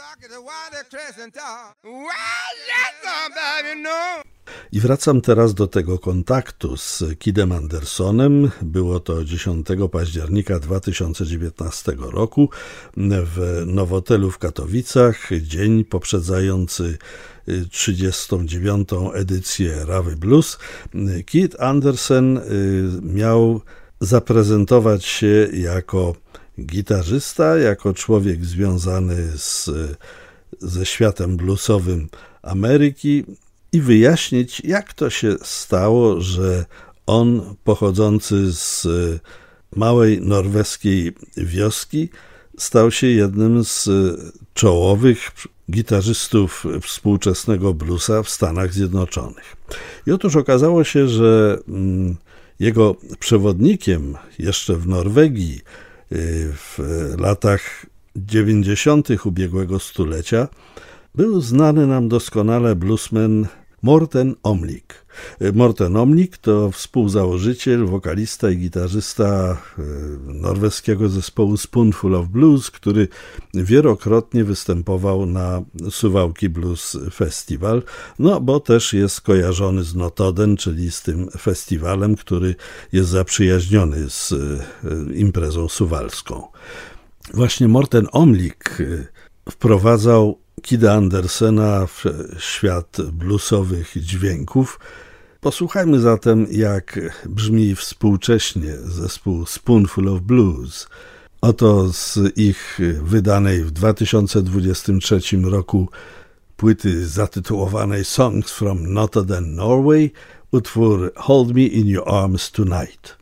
I wracam teraz do tego kontaktu z Kidem Andersonem. Było to 10 października 2019 roku w Nowotelu w Katowicach, dzień poprzedzający 39. edycję Rawy Blues. Kid Andersen miał zaprezentować się jako gitarzysta, jako człowiek związany ze światem bluesowym Ameryki i wyjaśnić, jak to się stało, że on, pochodzący z małej norweskiej wioski, stał się jednym z czołowych gitarzystów współczesnego bluesa w Stanach Zjednoczonych. I otóż okazało się, że jego przewodnikiem jeszcze w Norwegii w latach 90. ubiegłego stulecia był znany nam doskonale bluesman Morten Omlik. Morten Omlik to współzałożyciel, wokalista i gitarzysta norweskiego zespołu Spoonful of Blues, który wielokrotnie występował na Suwałki Blues Festival, bo też jest kojarzony z Notoden, czyli z tym festiwalem, który jest zaprzyjaźniony z imprezą suwalską. Właśnie Morten Omlik wprowadzał Kida Andersena w świat bluesowych dźwięków. Posłuchajmy zatem, jak brzmi współcześnie zespół Spoonful of Blues. Oto z ich wydanej w 2023 roku płyty zatytułowanej Songs from Notodden, Norway, utwór Hold Me in Your Arms Tonight.